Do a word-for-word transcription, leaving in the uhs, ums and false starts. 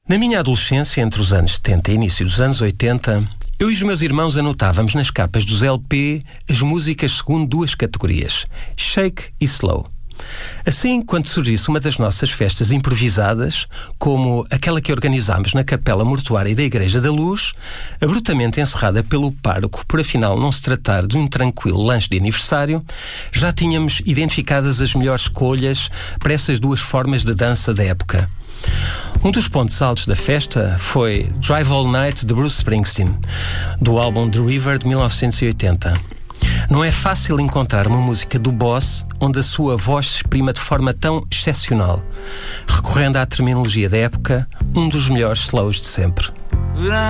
Na minha adolescência, entre os anos setenta e início dos anos oitenta, eu e os meus irmãos anotávamos nas capas dos L P as músicas segundo duas categorias, shake e slow. Assim, quando surgisse uma das nossas festas improvisadas, como aquela que organizámos na capela mortuária da Igreja da Luz, abruptamente encerrada pelo pároco por afinal não se tratar de um tranquilo lanche de aniversário, já tínhamos identificadas as melhores escolhas para essas duas formas de dança da época. Um dos pontos altos da festa foi Drive All Night de Bruce Springsteen, do álbum The River de mil novecentos e oitenta. Não é fácil encontrar uma música do Boss onde a sua voz se exprima de forma tão excepcional. Recorrendo à terminologia da época, um dos melhores slows de sempre.